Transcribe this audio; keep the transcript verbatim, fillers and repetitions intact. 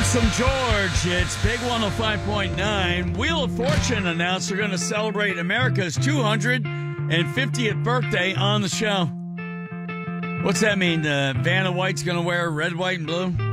Awesome George. It's Big one oh five point nine. Wheel of Fortune announced they're going to celebrate America's two hundred fiftieth birthday on the show. What's that mean? Uh, Vanna White's going to wear red, white, and blue?